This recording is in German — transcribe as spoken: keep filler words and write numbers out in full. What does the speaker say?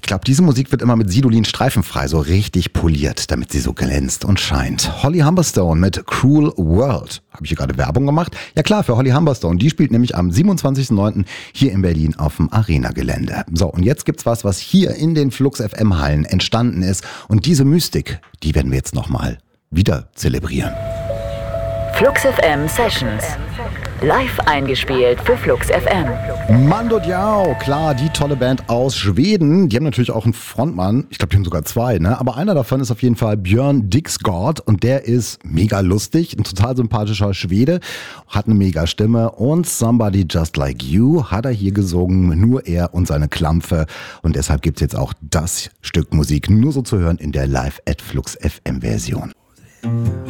Ich glaube, diese Musik wird immer mit Sidolin streifenfrei so richtig poliert, damit sie so glänzt und scheint. Holly Humberstone mit Cruel World. Habe ich hier gerade Werbung gemacht? Ja klar, für Holly Humberstone. Die spielt nämlich am siebenundzwanzigsten neunten hier in Berlin auf dem Arena-Gelände. So, und jetzt gibt's was, was hier in den Flux F M-Hallen entstanden ist. Und diese Mystik, die werden wir jetzt nochmal wieder zelebrieren. Flux F M Sessions. Live eingespielt für Flux F M. Mando Diao, klar, die tolle Band aus Schweden. Die haben natürlich auch einen Frontmann. Ich glaube, die haben sogar zwei, ne? Aber einer davon ist auf jeden Fall Björn Dixgård und der ist mega lustig, ein total sympathischer Schwede, hat eine mega Stimme und Somebody Just Like You hat er hier gesungen, nur er und seine Klampfe. Und deshalb gibt's jetzt auch das Stück Musik nur so zu hören in der Live at Flux F M Version.